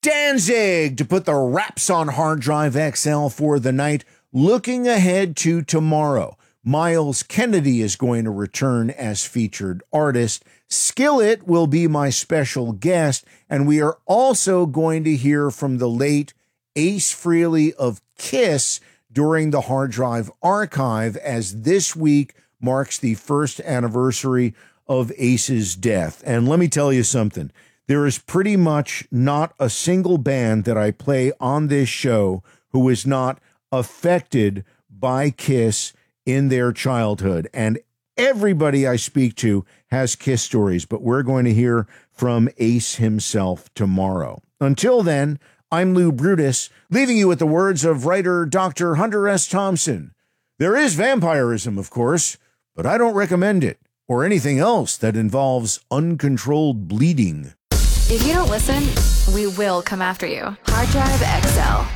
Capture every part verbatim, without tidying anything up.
Danzig to put the wraps on Hard Drive X L for the night. Looking ahead to tomorrow, Miles Kennedy is going to return as featured artist. Skillet will be my special guest, and we are also going to hear from the late Ace Frehley of Kiss during the Hard Drive Archive, as this week marks the first anniversary of Ace's death. And let me tell you something. There is pretty much not a single band that I play on this show who is not affected by Kiss in their childhood. And everybody I speak to has Kiss stories, but we're going to hear from Ace himself tomorrow. Until then, I'm Lou Brutus, leaving you with the words of writer Doctor Hunter S. Thompson. There is vampirism, of course, but I don't recommend it, or anything else that involves uncontrolled bleeding. If you don't listen, we will come after you. Hard Drive X L.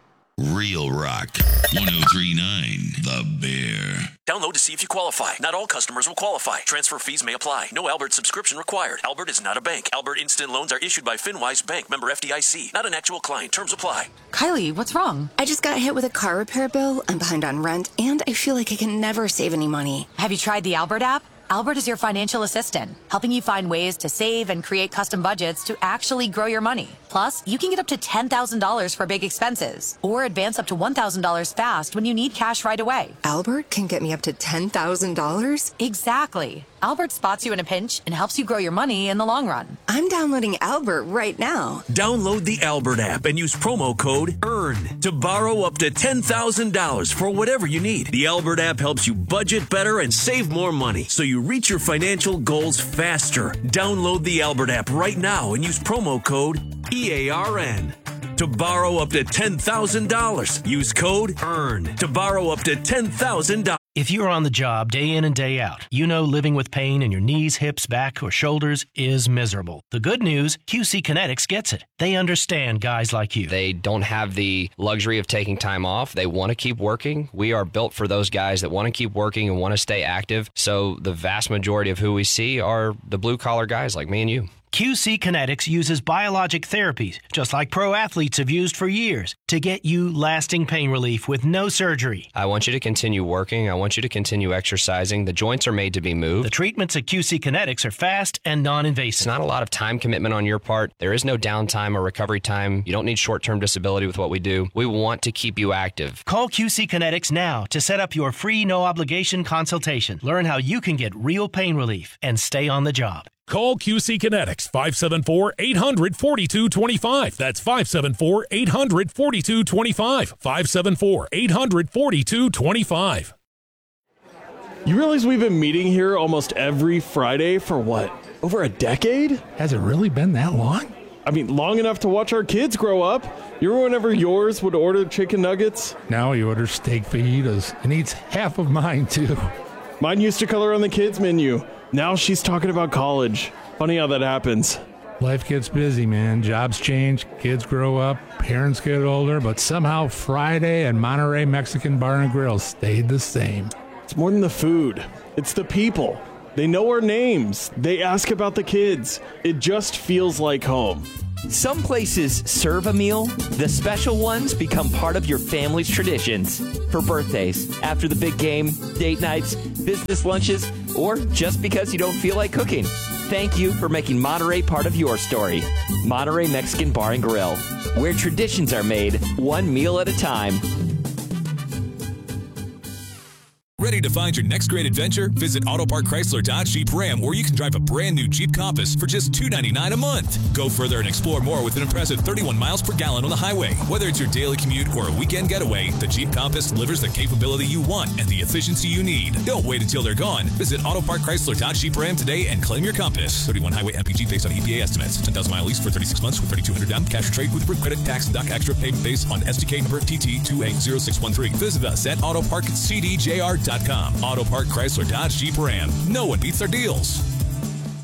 Real Rock one oh three point nine The Bear. Download to see if you qualify. Not all customers will qualify. Transfer fees may apply. No Albert subscription required. Albert is not a bank. Albert Instant Loans are issued by FinWise Bank, member F D I C. Not an actual client. Terms apply. Kylie, what's wrong? I just got hit with a car repair bill. I'm behind on rent, and I feel like I can never save any money. Have you tried the Albert app? Albert is your financial assistant, helping you find ways to save and create custom budgets to actually grow your money. Plus, you can get up to ten thousand dollars for big expenses, or advance up to one thousand dollars fast when you need cash right away. Albert can get me up to ten thousand dollars? Exactly. Albert spots you in a pinch and helps you grow your money in the long run. I'm downloading Albert right now. Download the Albert app and use promo code EARN to borrow up to ten thousand dollars for whatever you need. The Albert app helps you budget better and save more money, so you reach your financial goals faster. Download the Albert app right now and use promo code E A R N to borrow up to ten thousand dollars. Use code EARN to borrow up to ten thousand dollars. If you're on the job day in and day out, you know living with pain in your knees, hips, back, or shoulders is miserable. The good news, Q C Kinetics gets it. They understand guys like you. They don't have the luxury of taking time off. They want to keep working. We are built for those guys that want to keep working and want to stay active. So the vast majority of who we see are the blue-collar guys like me and you. Q C Kinetics uses biologic therapies, just like pro athletes have used for years, to get you lasting pain relief with no surgery. I want you to continue working. I want you to continue exercising. The joints are made to be moved. The treatments at Q C Kinetics are fast and non-invasive. It's not a lot of time commitment on your part. There is no downtime or recovery time. You don't need short-term disability with what we do. We want to keep you active. Call Q C Kinetics now to set up your free no-obligation consultation. Learn how you can get real pain relief and stay on the job. Call Q C Kinetics, five seven four, eight hundred, forty-two twenty-five. That's five seven four, eight hundred, forty-two twenty-five. five seven four, eight hundred, forty-two twenty-five. You realize we've been meeting here almost every Friday for what, over a decade? Has it really been that long? I mean, long enough to watch our kids grow up. You remember whenever yours would order chicken nuggets? Now he orders steak fajitas and eats half of mine, too. Mine used to color on the kids' menu. Now she's talking about college. Funny how that happens. Life gets busy, man. Jobs change, kids grow up, parents get older, but somehow Friday and Monterey Mexican Bar and Grill stayed the same. It's more than the food. It's the people. They know our names. They ask about the kids. It just feels like home. Some places serve a meal. The special ones become part of your family's traditions. For birthdays, after the big game, date nights, business lunches, or just because you don't feel like cooking. Thank you for making Monterey part of your story. Monterey Mexican Bar and Grill, where traditions are made one meal at a time. Ready to find your next great adventure? Visit Autopark Chrysler Dodge Jeep Ram, where you can drive a brand new Jeep Compass for just two hundred ninety-nine dollars a month. Go further and explore more with an impressive thirty-one miles per gallon on the highway. Whether it's your daily commute or a weekend getaway, the Jeep Compass delivers the capability you want and the efficiency you need. Don't wait until they're gone. Visit Autopark Chrysler Dodge Jeep Ram today and claim your Compass. thirty-one highway M P G based on E P A estimates. ten thousand mile lease for thirty-six months with thirty-two hundred down. Cash or trade with approved credit, tax, and dock extra payment based on S D K number T T two eight zero six one three. Visit us at autopark c d j r dot com. Autopark Chrysler Dodge Jeep Ram. No one beats their deals.